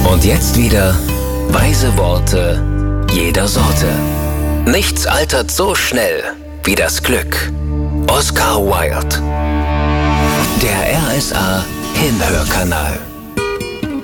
Und jetzt wieder weise Worte jeder Sorte. Nichts altert so schnell wie das Glück. Oscar Wilde. Der RSA Hinhörkanal.